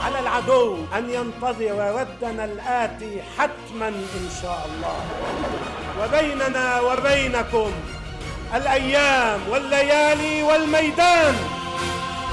على العدو أن ينتظر ردنا الآتي حتما إن شاء الله. وبيننا وبينكم الأيام والليالي والميدان.